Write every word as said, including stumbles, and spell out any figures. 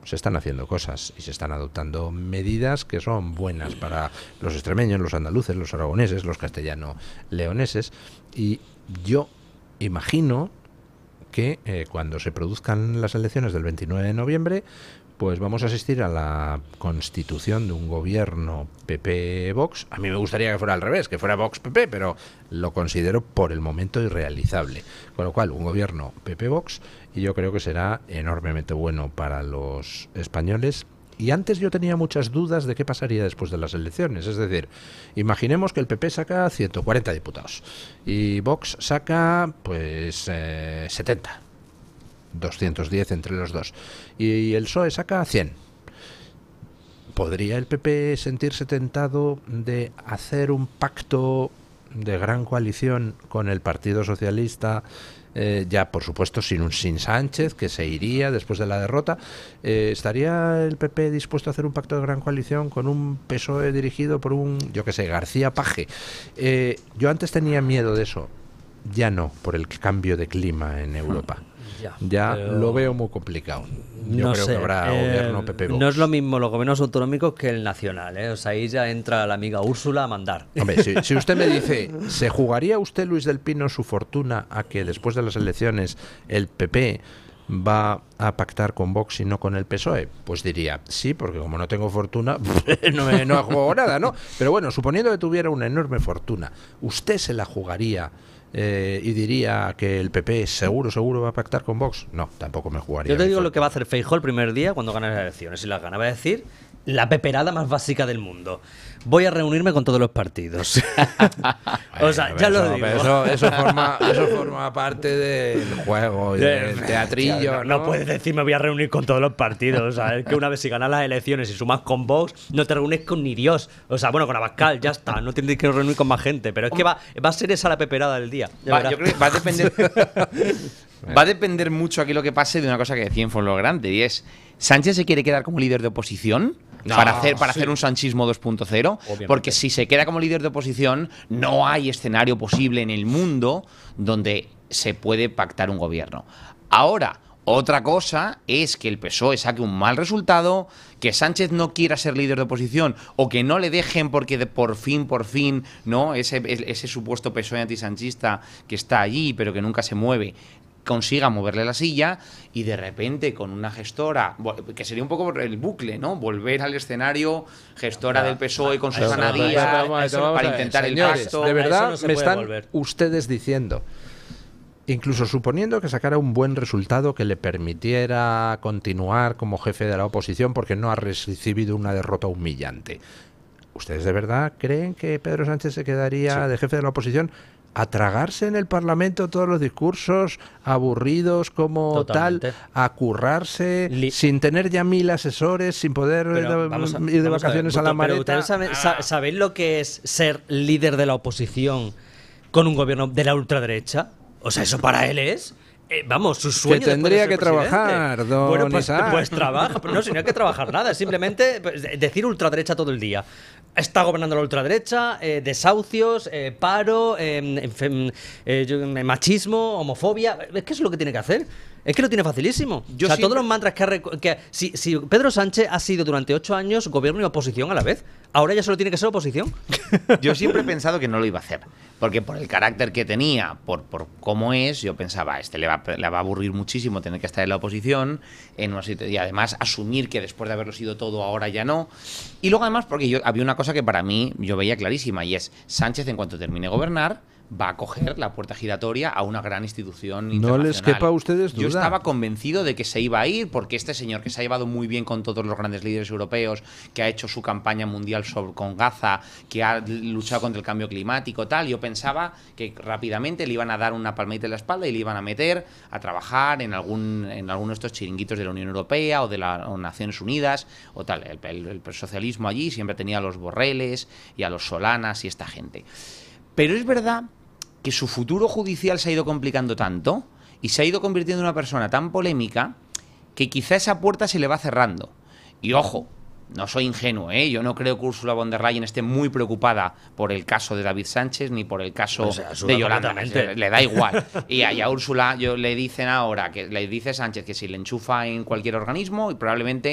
se están haciendo cosas y se están adoptando medidas que son buenas para los extremeños, los andaluces, los aragoneses, los castellano-leoneses. Y yo imagino que eh, cuando se produzcan las elecciones del veintinueve de noviembre, pues vamos a asistir a la constitución de un gobierno P P-Vox. A mí me gustaría que fuera al revés, que fuera Vox-P P, pero lo considero por el momento irrealizable. Con lo cual, un gobierno P P-Vox, y yo creo que será enormemente bueno para los españoles. Y antes yo tenía muchas dudas de qué pasaría después de las elecciones. Es decir, imaginemos que el P P saca ciento cuarenta diputados y Vox saca pues eh, setenta. doscientos diez entre los dos. Y el P S O E saca cien. ¿Podría el P P sentirse tentado de hacer un pacto de gran coalición con el Partido Socialista? Eh, ya, por supuesto, sin un sin Sánchez, que se iría después de la derrota. Eh, ¿Estaría el P P dispuesto a hacer un pacto de gran coalición con un P S O E dirigido por un, yo que sé, García Paje? Eh, yo antes tenía miedo de eso. Ya no, por el cambio de clima en Europa. Ya, ya lo veo muy complicado. Yo no creo sé, que habrá eh, gobierno P P Vox. No es lo mismo los gobiernos autonómicos que el nacional, ¿eh? O sea, ahí ya entra la amiga Úrsula a mandar. Hombre, si, si usted me dice, ¿se jugaría usted, Luis del Pino, su fortuna a que después de las elecciones el P P va a pactar con Vox y no con el P S O E? Pues diría, sí, porque como no tengo fortuna, no me no juego nada, ¿no? Pero bueno, suponiendo que tuviera una enorme fortuna, ¿usted se la jugaría Eh, y diría que el P P seguro, seguro va a pactar con Vox? No, tampoco me jugaría. Yo te digo lo que va a hacer Feijóo el primer día cuando gane las elecciones. Si las gana, va a decir la peperada más básica del mundo: voy a reunirme con todos los partidos. O sea, bueno, ya eso, lo digo. Eso, eso, forma, eso forma parte del juego y del teatrillo. No, ¿no? no puedes decir me voy a reunir con todos los partidos. O sea, es que una vez si ganas las elecciones y sumas con Vox, no te reúnes con ni Dios. O sea, bueno, con Abascal, ya está. No tienes que reunir con más gente. Pero es que va, va a ser esa la peperada del día. Va, yo creo que va a depender. Va a depender mucho aquí lo que pase de una cosa que decía en Foro Grande, y es: ¿Sánchez se quiere quedar como líder de oposición? No, para hacer para sí. hacer un sanchismo dos punto cero, porque si se queda como líder de oposición no hay escenario posible en el mundo donde se puede pactar un gobierno. Ahora, otra cosa es que el P S O E saque un mal resultado, que Sánchez no quiera ser líder de oposición o que no le dejen porque de por fin, por fin, no ese, ese supuesto P S O E antisanchista que está allí pero que nunca se mueve, consiga moverle la silla, y de repente con una gestora, que sería un poco el bucle, ¿no? Volver al escenario, gestora del P S O E con Susana Díaz para intentar el pacto. De verdad, no me están volver. ustedes diciendo, incluso suponiendo que sacara un buen resultado que le permitiera continuar como jefe de la oposición porque no ha recibido una derrota humillante, ¿ustedes de verdad creen que Pedro Sánchez se quedaría sí. de jefe de la oposición a tragarse en el Parlamento todos los discursos aburridos como Totalmente. tal, a currarse, Li sin tener ya mil asesores, sin poder pero, de, a, ir de vacaciones a, ver, a la maleta? Pero ¿ustedes saben, ¿sabéis lo que es ser líder de la oposición con un gobierno de la ultraderecha? O sea, eso para él es... Eh, vamos, su sueño que tendría que presidente. trabajar, don Bueno, pues, Isaac. pues trabaja, pero no, si no hay que trabajar nada, simplemente pues, decir ultraderecha todo el día. Está gobernando la ultraderecha, eh, desahucios, eh, paro, eh, eh, machismo, homofobia. Es que eso es lo que tiene que hacer. Es que lo tiene facilísimo. Yo o sea, siempre... todos los mantras que... Ha que si, si Pedro Sánchez ha sido durante ocho años gobierno y oposición a la vez, ahora ya solo tiene que ser oposición. Yo siempre he pensado que no lo iba a hacer. Porque por el carácter que tenía, por, por cómo es, yo pensaba, este le va, le va a aburrir muchísimo tener que estar en la oposición, en una situación, y además asumir que después de haberlo sido todo, ahora ya no. Y luego además, porque yo había una cosa que para mí yo veía clarísima, y es: Sánchez, en cuanto termine de gobernar, va a coger la puerta giratoria a una gran institución internacional. No les quepa a ustedes duda. Yo estaba convencido de que se iba a ir, porque este señor, que se ha llevado muy bien con todos los grandes líderes europeos, que ha hecho su campaña mundial sobre, con Gaza, que ha luchado contra el cambio climático, tal, yo pensaba que rápidamente le iban a dar una palmadita en la espalda y le iban a meter a trabajar en algún en alguno de estos chiringuitos de la Unión Europea o de las Naciones Unidas o tal. El, el, el socialismo allí siempre tenía a los Borreles y a los Solanas y esta gente. Pero es verdad que su futuro judicial se ha ido complicando tanto y se ha ido convirtiendo en una persona tan polémica que quizá esa puerta se le va cerrando. Y ojo, no soy ingenuo, ¿eh? Yo no creo que Ursula von der Leyen esté muy preocupada por el caso de David Sánchez ni por el caso o sea, de Yolanda. Le, le da igual. Y a, y a Úrsula yo, le dicen ahora, que le dice Sánchez que si le enchufa en cualquier organismo, y probablemente